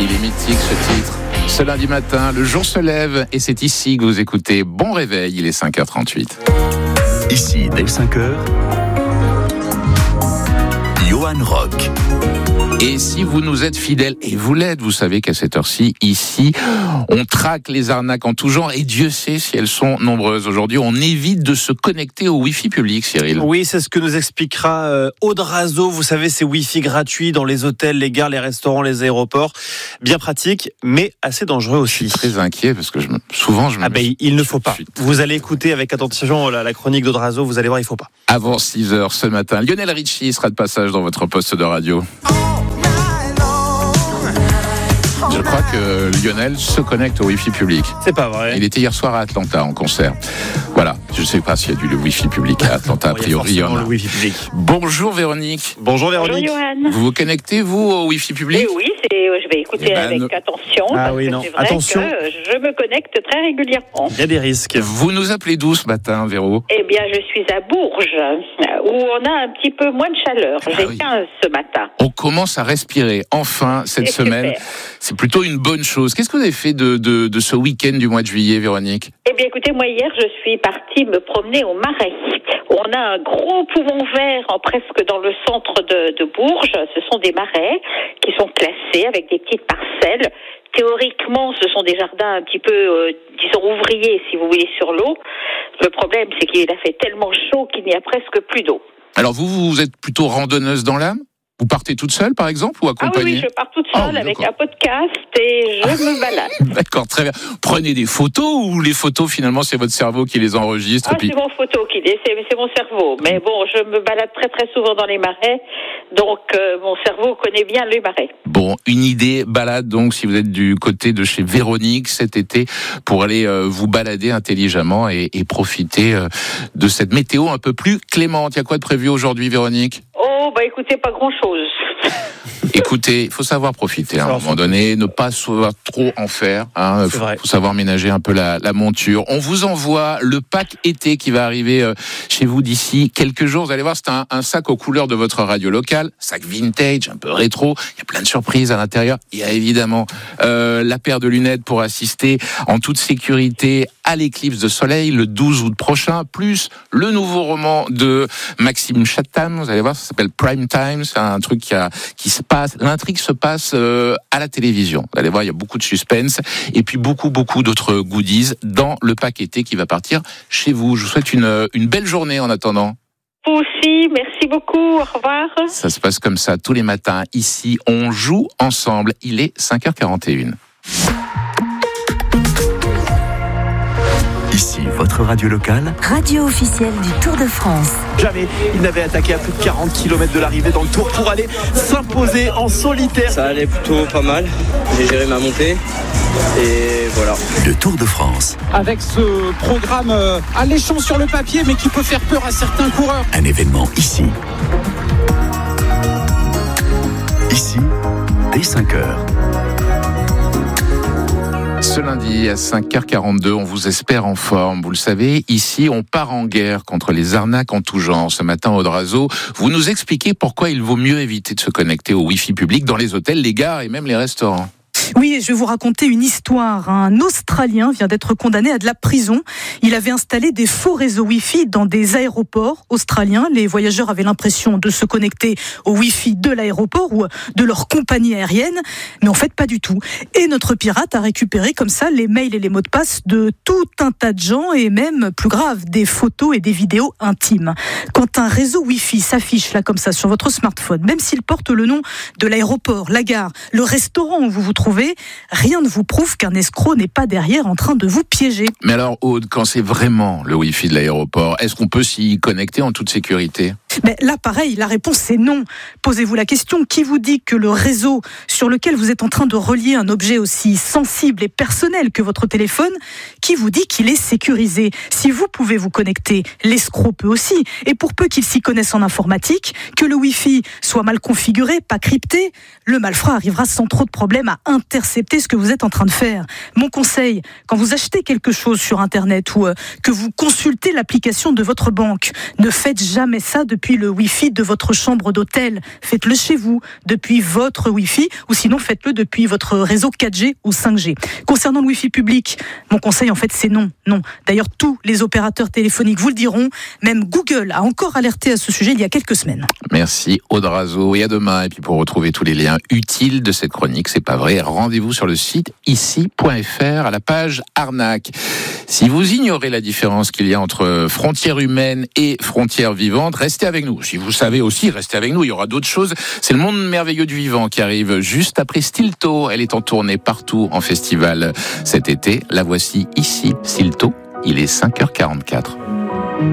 Il est mythique ce titre. Ce lundi matin, le jour se lève et c'est ici que vous écoutez Bon Réveil, il est 5h38. Ici, dès 5h, Johan Rock. Et si vous nous êtes fidèles, et vous l'êtes, vous savez qu'à cette heure-ci, ici, on traque les arnaques en tout genre, et Dieu sait si elles sont nombreuses. Aujourd'hui, on évite de se connecter au Wi-Fi public, Cyril. Oui, c'est ce que nous expliquera Aude Razo. Vous savez, c'est Wi-Fi gratuit dans les hôtels, les gares, les restaurants, les aéroports. Bien pratique, mais assez dangereux aussi. Je suis très inquiet, parce que souvent, je me... il ne faut pas. Vous allez écouter avec attention la chronique d'Aude Razo, vous allez voir, il ne faut pas. Avant 6h ce matin, Lionel Richie sera de passage dans votre poste de radio. Je crois que Lionel se connecte au Wi-Fi public. C'est pas vrai. Il était hier soir à Atlanta en concert. Voilà, je ne sais pas s'il y a du Wi-Fi public à Atlanta, a priori il y en a. Le Wi-Fi public. Bonjour Véronique. Bonjour Véronique. Bonjour Johan. Vous vous connectez, vous, au Wi-Fi public ? Oui, je vais écouter avec attention. Ah parce oui, que non. c'est vrai Attention. que je me connecte très régulièrement. Il y a des risques. Vous nous appelez d'où ce matin, Véro ? Eh bien, je suis à Bourges, où on a un petit peu moins de chaleur. J'ai oui. 15 ce matin. On commence à respirer, enfin, cette C'est semaine. super. C'est plutôt une bonne chose. Qu'est-ce que vous avez fait de ce week-end du mois de juillet, Véronique ? Eh bien, écoutez, moi, hier, je suis partie me promener au Marais. On a un gros poumon vert presque dans le centre de Bourges. Ce sont des marais qui sont classés avec des petites parcelles. Théoriquement, ce sont des jardins un petit peu, disons, ouvriers, si vous voulez, sur l'eau. Le problème, c'est qu'il a fait tellement chaud qu'il n'y a presque plus d'eau. Alors vous êtes plutôt randonneuse dans l'âme ? Vous partez toute seule, par exemple, ou accompagnée ? Oui, je pars toute seule avec un podcast et je me balade. D'accord, très bien. Prenez des photos ou les photos, finalement, c'est votre cerveau qui les enregistre C'est mon photo qui est, c'est mon cerveau. Mais bon, je me balade très très souvent dans les marais, donc mon cerveau connaît bien les marais. Bon, une idée balade donc si vous êtes du côté de chez Véronique cet été pour aller vous balader intelligemment et profiter de cette météo un peu plus clémente. Il y a quoi de prévu aujourd'hui, Véronique ? Écoutez, pas grand-chose. Écoutez, il faut savoir profiter à un moment donné, ne pas trop en faire. Faut savoir ménager un peu la monture. On vous envoie le pack été qui va arriver chez vous d'ici quelques jours. Vous allez voir, c'est un sac aux couleurs de votre radio locale, sac vintage, un peu rétro. Il y a plein de surprises à l'intérieur. Il y a évidemment la paire de lunettes pour assister en toute sécurité à l'éclipse de soleil le 12 août prochain, plus le nouveau roman de Maxime Chatham. Vous allez voir, ça s'appelle Prime Time. C'est un truc qui se passe, l'intrigue se passe à la télévision. Vous allez voir, il y a beaucoup de suspense et puis beaucoup d'autres goodies dans le pack été qui va partir chez vous. Je vous souhaite une belle journée en attendant. Vous aussi, merci beaucoup, au revoir. Ça se passe comme ça tous les matins. Ici, on joue ensemble. Il est 5h41. Ici, votre radio locale. Radio officielle du Tour de France. Jamais il n'avait attaqué à plus de 40 km de l'arrivée dans le Tour pour aller s'imposer en solitaire. Ça allait plutôt pas mal. J'ai géré ma montée et voilà. Le Tour de France. Avec ce programme alléchant sur le papier mais qui peut faire peur à certains coureurs. Un événement ici. Ici, dès 5h. Ce lundi à 5h42, on vous espère en forme. Vous le savez, ici, on part en guerre contre les arnaques en tout genre. Ce matin, Aude Razo, vous nous expliquez pourquoi il vaut mieux éviter de se connecter au Wi-Fi public dans les hôtels, les gares et même les restaurants. Oui, je vais vous raconter une histoire. Un Australien vient d'être condamné à de la prison. Il avait installé des faux réseaux Wi-Fi dans des aéroports australiens. Les voyageurs avaient l'impression de se connecter au Wi-Fi de l'aéroport ou de leur compagnie aérienne, mais en fait pas du tout. Et notre pirate a récupéré comme ça les mails et les mots de passe de tout un tas de gens et même, plus grave, des photos et des vidéos intimes. Quand un réseau Wi-Fi s'affiche là comme ça sur votre smartphone, même s'il porte le nom de l'aéroport, la gare, le restaurant où vous vous trouvez, rien ne vous prouve qu'un escroc n'est pas derrière en train de vous piéger. Mais alors, Aude, quand c'est vraiment le Wi-Fi de l'aéroport, est-ce qu'on peut s'y connecter en toute sécurité ? Mais là, pareil, la réponse c'est non. Posez-vous la question, qui vous dit que le réseau sur lequel vous êtes en train de relier un objet aussi sensible et personnel que votre téléphone, qui vous dit qu'il est sécurisé ? Si vous pouvez vous connecter, l'escroc peut aussi. Et pour peu qu'il s'y connaisse en informatique, que le Wi-Fi soit mal configuré, pas crypté, le malfrat arrivera sans trop de problèmes à intercepter ce que vous êtes en train de faire. Mon conseil, quand vous achetez quelque chose sur Internet ou que vous consultez l'application de votre banque, ne faites jamais ça depuis depuis le Wi-Fi de votre chambre d'hôtel. Faites-le chez vous, depuis votre Wi-Fi, ou sinon faites-le depuis votre réseau 4G ou 5G. Concernant le Wi-Fi public, mon conseil en fait c'est non. D'ailleurs, tous les opérateurs téléphoniques vous le diront. Même Google a encore alerté à ce sujet il y a quelques semaines. Merci Aude Razeau, et à demain. Et puis pour retrouver tous les liens utiles de cette chronique, c'est pas vrai, rendez-vous sur le site ici.fr à la page arnaque. Si vous ignorez la différence qu'il y a entre frontières humaines et frontières vivantes, restez avec nous. Si vous savez aussi, restez avec nous. Il y aura d'autres choses. C'est le monde merveilleux du vivant qui arrive juste après Stilto. Elle est en tournée partout en festival cet été. La voici ici, Stilto. Il est 5h44.